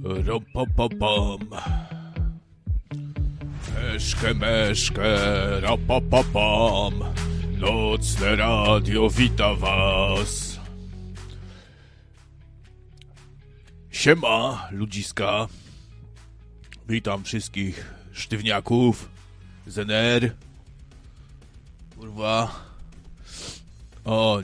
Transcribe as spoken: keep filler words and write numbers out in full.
Ropopopom. Meszkę, meszkę, rapopopom. Nocne radio wita was. Siema, ludziska. Witam wszystkich sztywniaków z N R. Kurwa. O,